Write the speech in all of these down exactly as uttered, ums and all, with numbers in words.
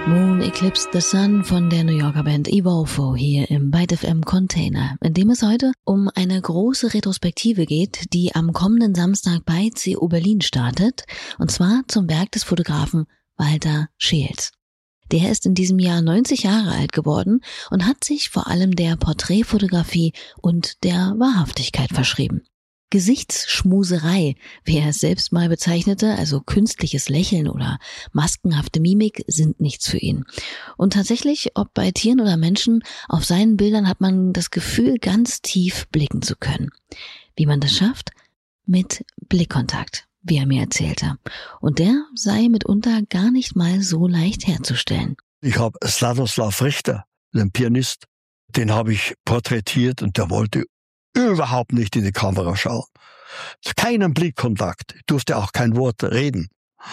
Moon Eclipsed the Sun von der New Yorker Band Evolvo hier im Byte F M Container, in dem es heute um eine große Retrospektive geht, die am kommenden Samstag bei C O Berlin startet, und zwar zum Werk des Fotografen Walter Scheels. Der ist in diesem Jahr neunzig Jahre alt geworden und hat sich vor allem der Porträtfotografie und der Wahrhaftigkeit verschrieben. Gesichtsschmuserei, wie er es selbst mal bezeichnete, also künstliches Lächeln oder maskenhafte Mimik, sind nichts für ihn. Und tatsächlich, ob bei Tieren oder Menschen, auf seinen Bildern hat man das Gefühl, ganz tief blicken zu können. Wie man das schafft? Mit Blickkontakt, wie er mir erzählte. Und der sei mitunter gar nicht mal so leicht herzustellen. Ich habe Sladoslav Richter, den Pianist, den habe ich porträtiert und der wollte überhaupt nicht in die Kamera schauen. Keinen Blickkontakt. Ich durfte auch kein Wort reden.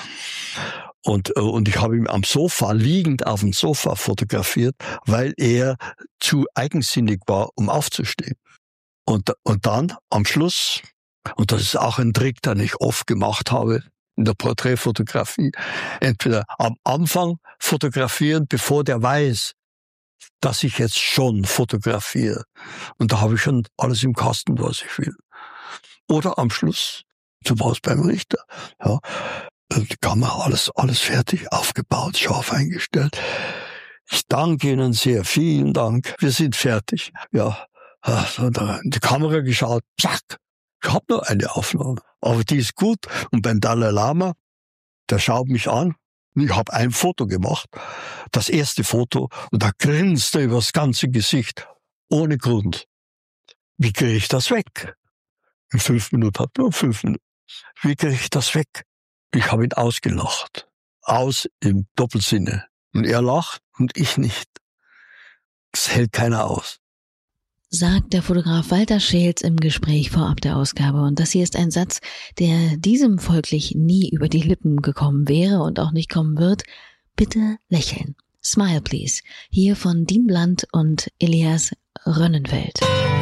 Und, und ich habe ihn am Sofa, liegend auf dem Sofa fotografiert, weil er zu eigensinnig war, um aufzustehen. Und, und dann am Schluss, und das ist auch ein Trick, den ich oft gemacht habe in der Porträtfotografie, entweder am Anfang fotografieren, bevor der weiß, dass ich jetzt schon fotografiere. Und da habe ich schon alles im Kasten, was ich will. Oder am Schluss, so war es beim Richter. Ja, die Kamera, alles, alles fertig, aufgebaut, scharf eingestellt. Ich danke Ihnen sehr, vielen Dank. Wir sind fertig. Ja, in die Kamera geschaut, zack. Ich habe nur eine Aufnahme, aber die ist gut. Und beim Dalai Lama, der schaut mich an. Ich habe ein Foto gemacht, das erste Foto, und da grinst er über das ganze Gesicht, ohne Grund. Wie kriege ich das weg? In fünf Minuten, hat nur fünf Minuten. Wie kriege ich das weg? Ich habe ihn ausgelacht. Aus im Doppelsinne. Und er lacht und ich nicht. Das hält keiner aus. Sagt der Fotograf Walter Scheels im Gespräch vorab der Ausgabe. Und das hier ist ein Satz, der diesem folglich nie über die Lippen gekommen wäre und auch nicht kommen wird. Bitte lächeln. Smile, please. Hier von Dean Blunt und Elias Rönnenfeld.